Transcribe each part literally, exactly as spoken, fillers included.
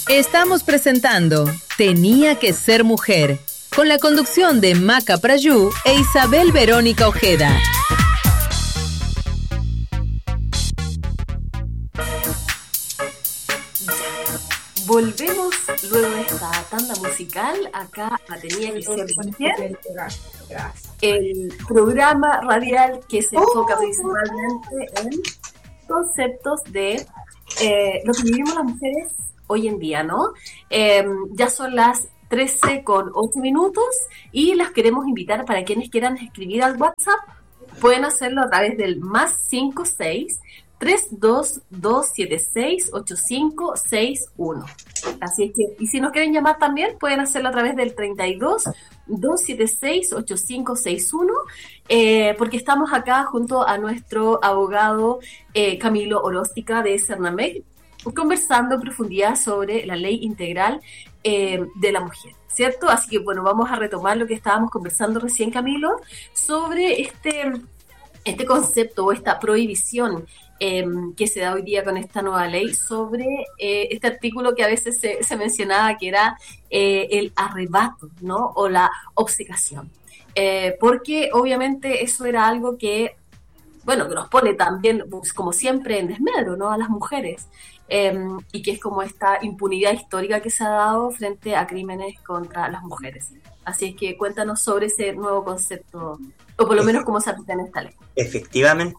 Estamos presentando Tenía que ser mujer, con la conducción de Maca Prayú e Isabel Verónica Ojeda. Volvemos luego de esta tanda musical acá a Tenía que ser mujer, el programa radial que se enfoca principalmente en conceptos de eh, lo que vivimos las mujeres hoy en día, ¿no? Eh, ya son las trece con ocho minutos y las queremos invitar para quienes quieran escribir al WhatsApp, pueden hacerlo a través del más cinco seis tres dos dos siete seis ocho cinco seis uno. Así es que, y si nos quieren llamar también, pueden hacerlo a través del treinta y dos dos siete seis ocho cinco seis uno, eh, porque estamos acá junto a nuestro abogado eh, Camilo Oróstica de Cernamec, conversando en profundidad sobre la ley integral eh, de la mujer, ¿cierto? Así que, bueno, vamos a retomar lo que estábamos conversando recién, Camilo, sobre este, este concepto o esta prohibición eh, que se da hoy día con esta nueva ley sobre eh, este artículo que a veces se, se mencionaba que era eh, el arrebato, ¿no? O la obcecación. Eh, porque obviamente eso era algo que, bueno, que nos pone también, pues, como siempre, en desmedro, ¿no? A las mujeres. Eh, y que es como esta impunidad histórica que se ha dado frente a crímenes contra las mujeres. Así es que cuéntanos sobre ese nuevo concepto, o por lo menos cómo se aplica en esta ley. Efectivamente,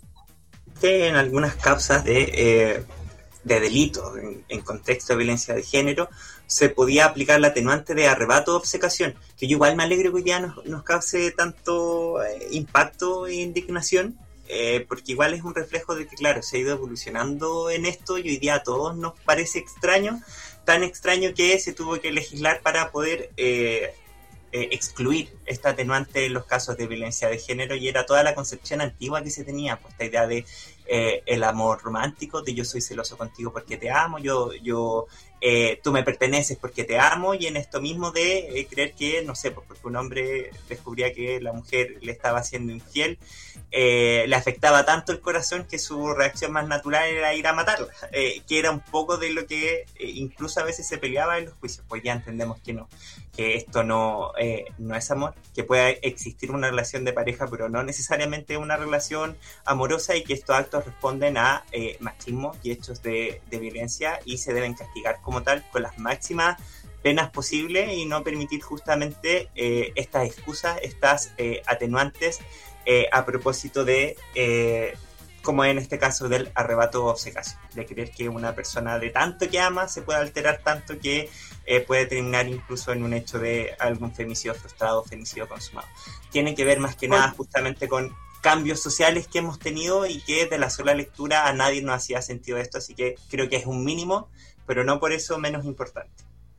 en algunas causas de, eh, de delito en, en contexto de violencia de género se podía aplicar la atenuante de arrebato o obcecación, que yo igual me alegro que hoy día nos, nos cause tanto eh, impacto e indignación. Eh, porque igual es un reflejo de que, claro, se ha ido evolucionando en esto y hoy día a todos nos parece extraño, tan extraño que se tuvo que legislar para poder eh, eh, excluir esta atenuante en los casos de violencia de género, y era toda la concepción antigua que se tenía, pues esta idea de eh, el amor romántico, de yo soy celoso contigo porque te amo, yo, yo eh, tú me perteneces porque te amo, y en esto mismo de eh, creer que, no sé, pues porque un hombre descubría que la mujer le estaba siendo infiel, Eh, le afectaba tanto el corazón que su reacción más natural era ir a matarla, eh, que era un poco de lo que eh, incluso a veces se peleaba en los juicios. Pues ya entendemos que no, que esto no, eh, no es amor, que puede existir una relación de pareja, pero no necesariamente una relación amorosa, y que estos actos responden a eh, machismo y hechos de, de violencia, y se deben castigar como tal con las máximas penas posibles, y no permitir justamente eh, estas excusas, estas eh, atenuantes Eh, a propósito de, eh, como en este caso del arrebato o obcecación, de creer que una persona de tanto que ama se puede alterar tanto que eh, puede terminar incluso en un hecho de algún femicidio frustrado, femicidio consumado. Tiene que ver más que nada justamente con cambios sociales que hemos tenido, y que de la sola lectura a nadie nos hacía sentido esto, así que creo que es un mínimo, pero no por eso menos importante.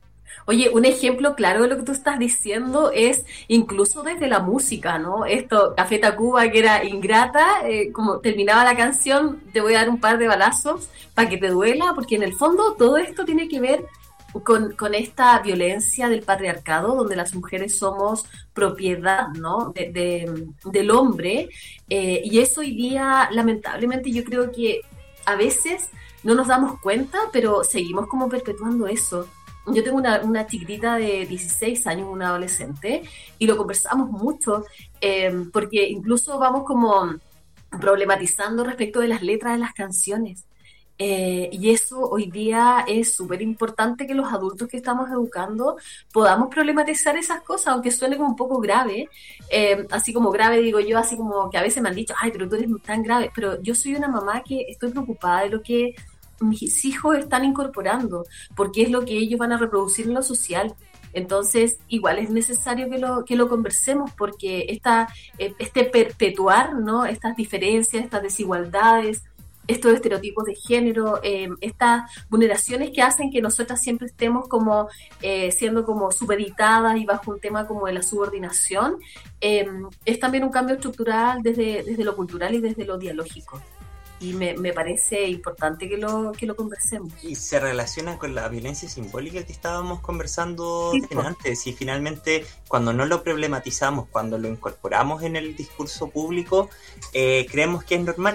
Oye, un ejemplo claro de lo que tú estás diciendo es incluso desde la música, ¿no? Esto, Café Tacuba, que era ingrata, eh, como terminaba la canción, te voy a dar un par de balazos para que te duela, porque en el fondo todo esto tiene que ver con, con esta violencia del patriarcado, donde las mujeres somos propiedad, ¿no? de, de, del hombre, eh, y eso hoy día, lamentablemente, yo creo que a veces no nos damos cuenta, pero seguimos como perpetuando eso. Yo tengo una, una chiquitita de dieciséis años, una adolescente, y lo conversamos mucho, eh, porque incluso vamos como problematizando respecto de las letras de las canciones. Eh, y eso hoy día es súper importante, que los adultos que estamos educando podamos problematizar esas cosas, aunque suene como un poco grave, eh, así como grave digo yo, así como que a veces me han dicho, ay, pero tú eres tan grave, pero yo soy una mamá que estoy preocupada de lo que mis hijos están incorporando, porque es lo que ellos van a reproducir en lo social. Entonces, igual es necesario que lo, que lo conversemos, porque esta, este perpetuar, ¿no? Estas diferencias, estas desigualdades, estos estereotipos de género, eh, estas vulneraciones que hacen que nosotras siempre estemos como eh, siendo como supeditadas y bajo un tema como de la subordinación, eh, es también un cambio estructural desde, desde lo cultural y desde lo dialógico. Y me, me parece importante que lo, que lo conversemos. Y se relaciona con la violencia simbólica que estábamos conversando sí, antes. Y finalmente, cuando no lo problematizamos, cuando lo incorporamos en el discurso público, eh, creemos que es normal.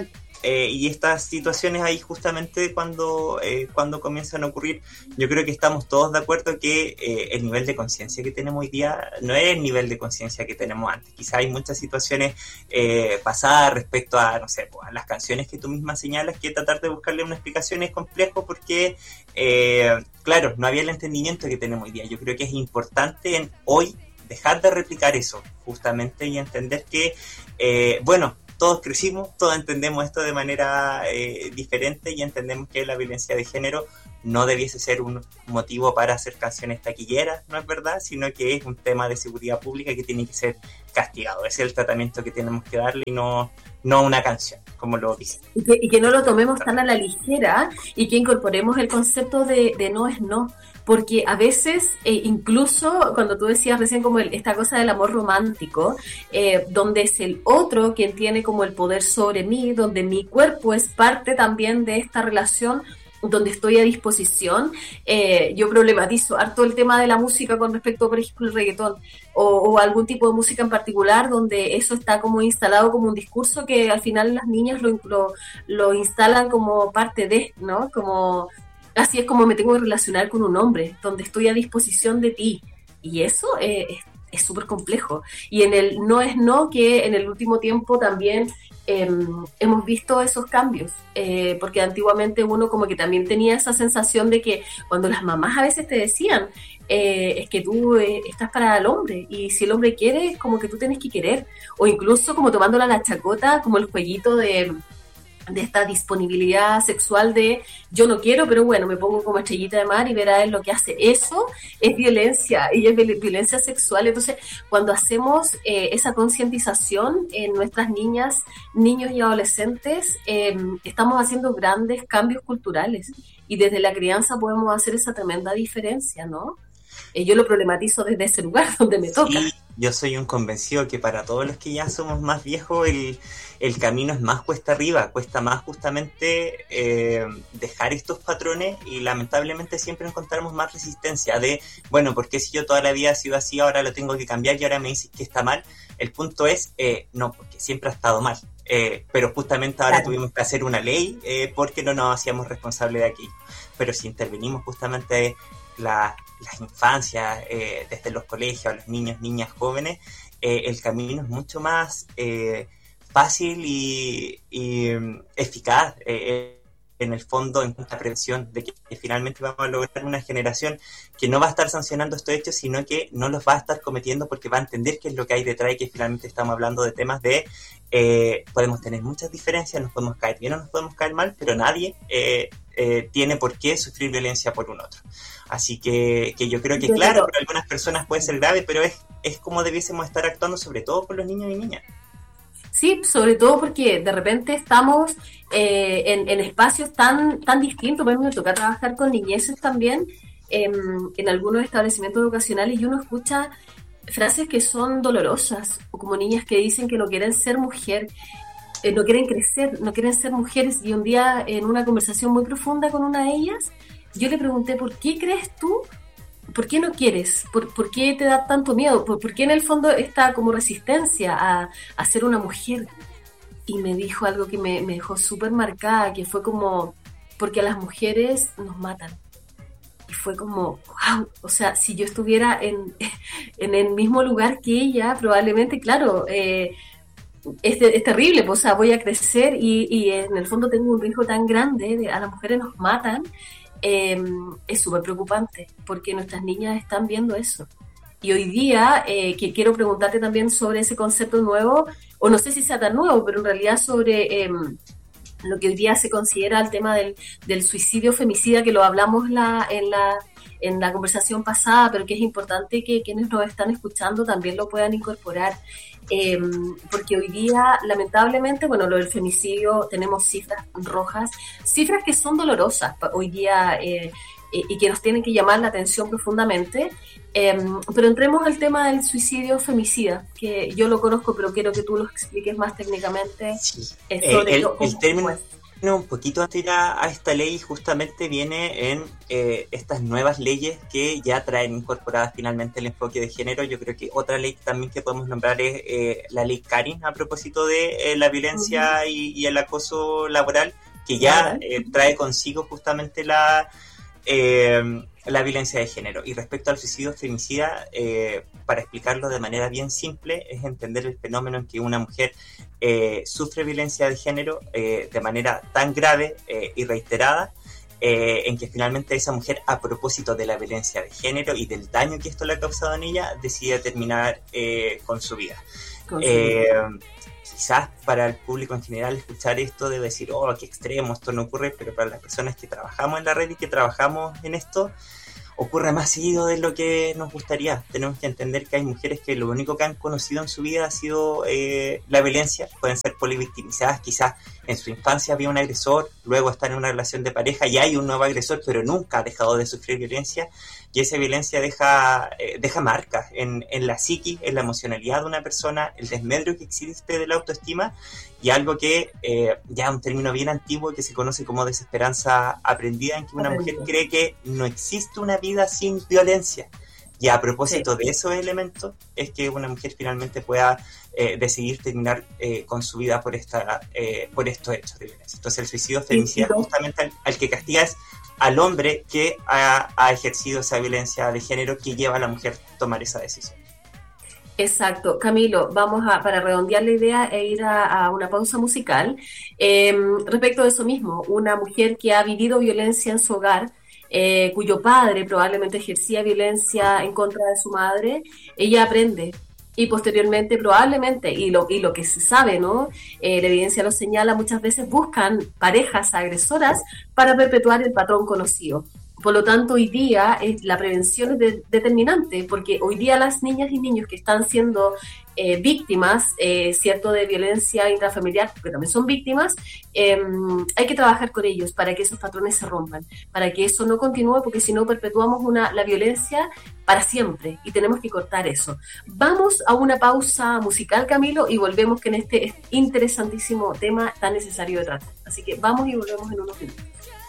eh, y estas situaciones ahí justamente cuando, eh, cuando comienzan a ocurrir, yo creo que estamos todos de acuerdo que eh, el nivel de conciencia que tenemos hoy día no es el nivel de conciencia que tenemos antes. Quizá hay muchas situaciones eh, pasadas respecto a, no sé, pues, a las canciones que tú misma señalas, que tratar de buscarle una explicación es complejo porque, eh, claro, no había el entendimiento que tenemos hoy día. Yo creo que es importante en hoy dejar de replicar eso, justamente, y entender que, eh, bueno, todos crecimos, todos entendemos esto de manera eh, diferente y entendemos que la violencia de género no debiese ser un motivo para hacer canciones taquilleras, ¿no es verdad? Sino que es un tema de seguridad pública que tiene que ser castigado. Ese es el tratamiento que tenemos que darle y no, no una canción, como lo dice. Y que, y que no lo tomemos tan a la ligera y que incorporemos el concepto de, de no es no. Porque a veces, eh, incluso cuando tú decías recién como el, esta cosa del amor romántico, eh, donde es el otro quien tiene como el poder sobre mí, donde mi cuerpo es parte también de esta relación, donde estoy a disposición, eh, yo problematizo harto el tema de la música con respecto, por ejemplo, al reggaetón o, o algún tipo de música en particular, donde eso está como instalado como un discurso que al final las niñas lo, lo, lo instalan como parte de, ¿no? Como... Así es como me tengo que relacionar con un hombre, donde estoy a disposición de ti. Y eso eh, es súper complejo. Y en el no es no, que en el último tiempo también eh, hemos visto esos cambios. Eh, porque antiguamente uno como que también tenía esa sensación de que cuando las mamás a veces te decían, eh, es que tú eh, estás para el hombre. Y si el hombre quiere, es como que tú tienes que querer. O incluso como tomándola la chacota, como el jueguito de... de esta disponibilidad sexual de yo no quiero, pero bueno, me pongo como estrellita de mar y verá él lo que hace. Eso es violencia, y es violencia sexual. Entonces, cuando hacemos eh, esa concientización en nuestras niñas, niños y adolescentes, eh, estamos haciendo grandes cambios culturales, y desde la crianza podemos hacer esa tremenda diferencia, ¿no? Eh, yo lo problematizo desde ese lugar donde me toca. Sí, yo soy un convencido que para todos los que ya somos más viejos, el, el camino es más cuesta arriba, cuesta más justamente eh, dejar estos patrones, y lamentablemente siempre encontramos más resistencia de, bueno, ¿por qué si yo toda la vida he sido así, ahora lo tengo que cambiar y ahora me dices que está mal? El punto es, eh, no, porque siempre ha estado mal. Eh, pero justamente ahora claro. tuvimos que hacer una ley eh, porque no nos hacíamos responsables de aquello. Pero si intervenimos justamente la, las infancias, eh, desde los colegios, los niños, niñas, jóvenes, eh, el camino es mucho más eh, fácil y, y eficaz eh, en el fondo en esta prevención de que, que finalmente vamos a lograr una generación que no va a estar sancionando estos hechos, sino que no los va a estar cometiendo porque va a entender qué es lo que hay detrás, y que finalmente estamos hablando de temas de eh, podemos tener muchas diferencias, nos podemos caer bien o nos podemos caer mal, pero nadie eh, eh, tiene por qué sufrir violencia por un otro. Así que, que yo creo que, claro, para algunas personas puede ser grave, pero es, es como debiésemos estar actuando, sobre todo con los niños y niñas. Sí, sobre todo porque de repente estamos eh, en, en espacios tan, tan distintos. Por ejemplo, me toca trabajar con niñeces también eh, en algunos establecimientos educacionales, y uno escucha frases que son dolorosas, o como niñas que dicen que no quieren ser mujer, eh, no quieren crecer, no quieren ser mujeres. Y un día, en una conversación muy profunda con una de ellas, yo le pregunté, ¿por qué crees tú? ¿Por qué no quieres? ¿Por, por qué te da tanto miedo? ¿Por, por qué en el fondo está como resistencia a, a ser una mujer? Y me dijo algo que me, me dejó súper marcada, que fue como, porque a las mujeres nos matan. Y fue como, wow, o sea, si yo estuviera en, en el mismo lugar que ella, probablemente, claro, eh, es, es terrible, pues, o sea, voy a crecer y, y en el fondo tengo un riesgo tan grande, de, a las mujeres nos matan. Eh, es súper preocupante porque nuestras niñas están viendo eso. Y hoy día, eh, que quiero preguntarte también sobre ese concepto nuevo, o no sé si sea tan nuevo, pero en realidad sobre eh, lo que hoy día se considera el tema del, del suicidio femicida, que lo hablamos la, en, la, en la conversación pasada, pero que es importante que quienes nos están escuchando también lo puedan incorporar. Eh, porque hoy día, lamentablemente, bueno, lo del femicidio, tenemos cifras rojas, cifras que son dolorosas hoy día eh, eh, y que nos tienen que llamar la atención profundamente. Eh, pero entremos al tema del suicidio femicida, que yo lo conozco, pero quiero que tú lo expliques más técnicamente. Sí. Eh, sobre el, lo, el, término, Bueno, un poquito antes de ir a, a esta ley justamente viene en eh, estas nuevas leyes que ya traen incorporadas finalmente el enfoque de género. Yo creo que otra ley también que podemos nombrar es eh, la ley Karin a propósito de eh, la violencia uh-huh. y, y el acoso laboral, que ya eh, trae consigo justamente la, eh, la violencia de género. Y respecto al suicidio femicida, eh, para explicarlo de manera bien simple, es entender el fenómeno en que una mujer eh, sufre violencia de género eh, de manera tan grave eh, y reiterada, eh, en que finalmente esa mujer, a propósito de la violencia de género y del daño que esto le ha causado en ella, decide terminar eh, con su vida. Con su eh, vida. Quizás para el público en general escuchar esto debe decir, oh, qué extremo, esto no ocurre, pero para las personas que trabajamos en la red y que trabajamos en esto, ocurre más seguido de lo que nos gustaría. Tenemos que entender que hay mujeres que lo único que han conocido en su vida ha sido eh, la violencia. Pueden ser polivictimizadas, quizás en su infancia había un agresor, luego están en una relación de pareja y hay un nuevo agresor, pero nunca ha dejado de sufrir violencia, y esa violencia deja, eh, deja marcas en, en la psiquis, en la emocionalidad de una persona, el desmedro que existe de la autoestima, y algo que eh, ya un término bien antiguo que se conoce como desesperanza aprendida, en que una mujer cree que no existe una vida sin violencia. Y a propósito sí. de esos elementos, es que una mujer finalmente pueda eh, decidir terminar eh, con su vida por esta eh, por estos hechos de violencia. Entonces el suicidio femicida justamente al, al que castiga es al hombre que ha, ha ejercido esa violencia de género que lleva a la mujer a tomar esa decisión. Exacto. Camilo, vamos a, para redondear la idea e ir a, a una pausa musical. Eh, respecto a eso mismo, una mujer que ha vivido violencia en su hogar, eh, cuyo padre probablemente ejercía violencia en contra de su madre, ella aprende. Y posteriormente probablemente, y lo, y lo que se sabe, ¿no? Eh, la evidencia lo señala, muchas veces buscan parejas agresoras para perpetuar el patrón conocido. Por lo tanto, hoy día eh, la prevención es de, determinante, porque hoy día las niñas y niños que están siendo eh, víctimas, eh, cierto, de violencia intrafamiliar, porque también son víctimas, eh, hay que trabajar con ellos para que esos patrones se rompan, para que eso no continúe, porque si no perpetuamos una, la violencia para siempre y tenemos que cortar eso. Vamos a una pausa musical, Camilo, y volvemos con este interesantísimo tema tan necesario de tratar. Así que vamos y volvemos en unos minutos.